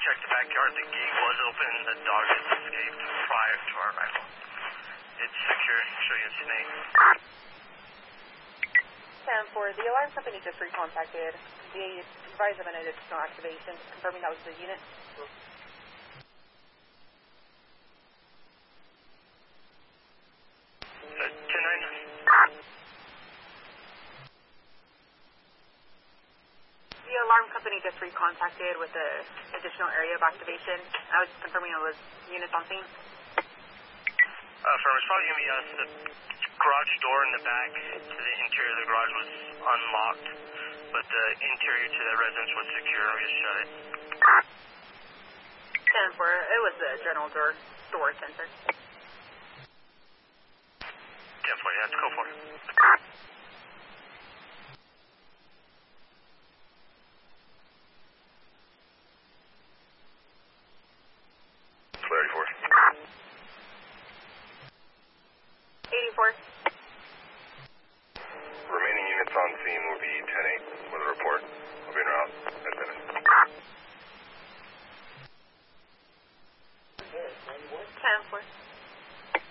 checked the backyard. The gate was open and the dog has escaped prior to our arrival. It's secure. Show you its name. 10-4, the alarm company just recontacted. They advised of an additional activation, confirming that was the unit. The alarm company just recontacted with the additional area of activation. I was confirming it was units on scene. It's probably going to be us. The garage door in the back to the interior of the garage was unlocked, but the interior to the residence was secure. We just shut it. 10-4, it was the general door sensor. 10-4, yeah, let's go for it.